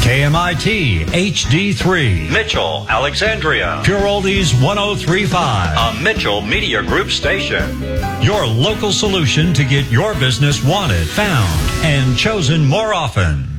KMIT HD3. Mitchell, Alexandria. Pure Oldies 1035. A Mitchell Media Group station. Your local solution to get your business wanted, found, and chosen more often.